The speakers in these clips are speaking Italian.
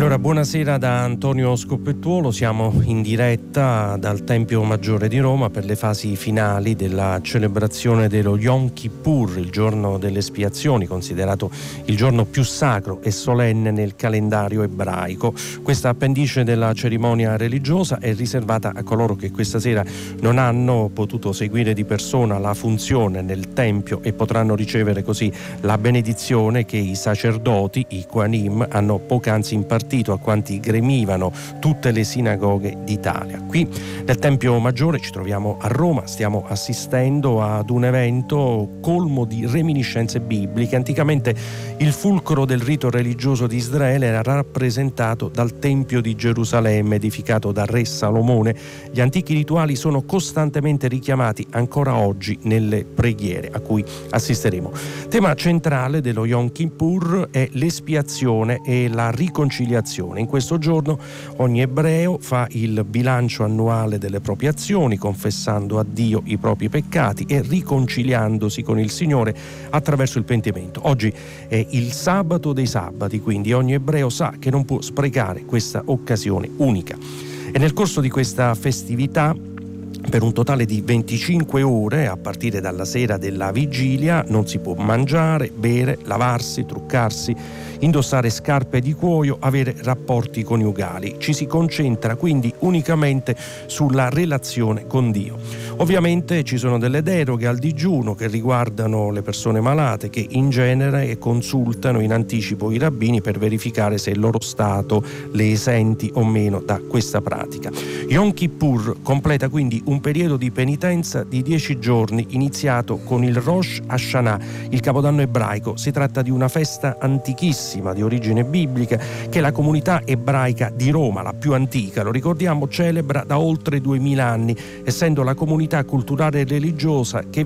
Allora, buonasera da Antonio Scoppettuolo, siamo in diretta dal Tempio Maggiore di Roma per le fasi finali della celebrazione dello Yom Kippur, il giorno delle espiazioni, considerato il giorno più sacro e solenne nel calendario ebraico. Questa appendice della cerimonia religiosa è riservata a coloro che questa sera non hanno potuto seguire di persona la funzione nel Tempio e potranno ricevere così la benedizione che i sacerdoti, i Kohanim, hanno poc'anzi impartito a quanti gremivano tutte le sinagoghe d'Italia. Qui nel Tempio Maggiore ci troviamo a Roma, stiamo assistendo ad un evento colmo di reminiscenze bibliche. Anticamente il fulcro del rito religioso di Israele era rappresentato dal Tempio di Gerusalemme, edificato da Re Salomone. Gli antichi rituali sono costantemente richiamati ancora oggi nelle preghiere a cui assisteremo. Tema centrale dello Yom Kippur è l'espiazione e la riconciliazione. In questo giorno ogni ebreo fa il bilancio annuale delle proprie azioni, confessando a Dio i propri peccati e riconciliandosi con il Signore attraverso il pentimento. Oggi è il sabato dei sabati, quindi ogni ebreo sa che non può sprecare questa occasione unica. E nel corso di questa festività, per un totale di 25 ore, a partire dalla sera della vigilia, non si può mangiare, bere, lavarsi, truccarsi, indossare scarpe di cuoio, avere rapporti coniugali. Ci si concentra quindi unicamente sulla relazione con Dio. Ovviamente ci sono delle deroghe al digiuno che riguardano le persone malate, che in genere consultano in anticipo i rabbini per verificare se il loro stato le esenti o meno da questa pratica. Yom Kippur completa quindi un periodo di penitenza di 10 giorni iniziato con il Rosh Hashanah, il capodanno ebraico. Si tratta di una festa antichissima di origine biblica che la comunità ebraica di Roma, la più antica, lo ricordiamo, celebra da oltre 2000 anni, essendo la comunità culturale e religiosa che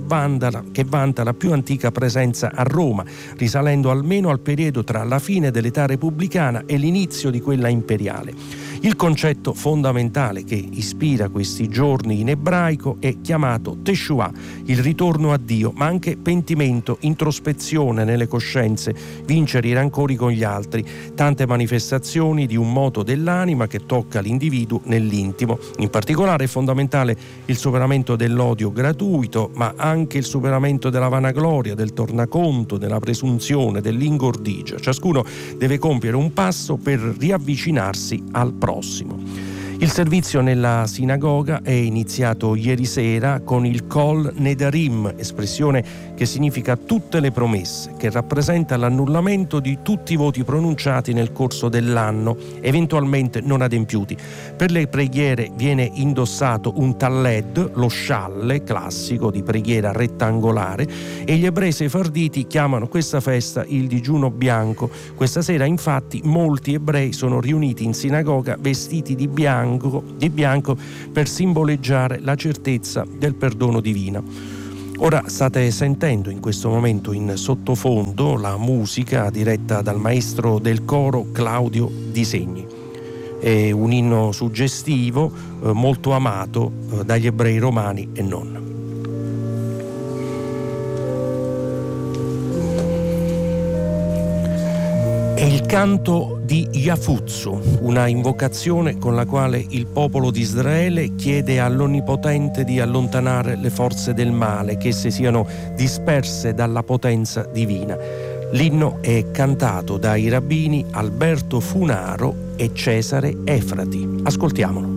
vanta la più antica presenza a Roma, risalendo almeno al periodo tra la fine dell'età repubblicana e l'inizio di quella imperiale. Il concetto fondamentale che ispira questi giorni in ebraico è chiamato Teshuvah, il ritorno a Dio, ma anche pentimento, introspezione nelle coscienze, vincere i rancori con gli altri, tante manifestazioni di un moto dell'anima che tocca l'individuo nell'intimo. In particolare è fondamentale il superamento dell'odio gratuito, ma anche il superamento della vanagloria, del tornaconto, della presunzione, dell'ingordigia. Ciascuno deve compiere un passo per riavvicinarsi al prossimo. Il servizio nella sinagoga è iniziato ieri sera con il Kol Nedarim, espressione che significa tutte le promesse, che rappresenta l'annullamento di tutti i voti pronunciati nel corso dell'anno, eventualmente non adempiuti. Per le preghiere viene indossato un talled, lo scialle classico di preghiera rettangolare, e gli ebrei sefarditi chiamano questa festa il digiuno bianco. Questa sera infatti molti ebrei sono riuniti in sinagoga vestiti di bianco per simboleggiare la certezza del perdono divino. Ora state sentendo in questo momento in sottofondo la musica diretta dal maestro del coro Claudio Di Segni. È un inno suggestivo, molto amato dagli ebrei romani e non. È il canto di Yafutsu, una invocazione con la quale il popolo di Israele chiede all'Onnipotente di allontanare le forze del male, che esse siano disperse dalla potenza divina. L'inno è cantato dai rabbini Alberto Funaro e Cesare Efrati. Ascoltiamolo.